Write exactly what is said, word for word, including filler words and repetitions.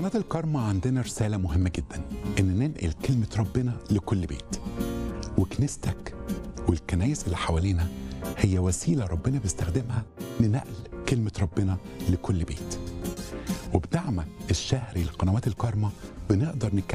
قناة الكارما عندنا رسالة مهمة جدا، إن ننقل كلمة ربنا لكل بيت. وكنيستك والكنايس اللي حوالينا هي وسيلة ربنا بيستخدمها لنقل كلمة ربنا لكل بيت. وبدعمك الشهري لقنوات الكارما بنقدر نكمل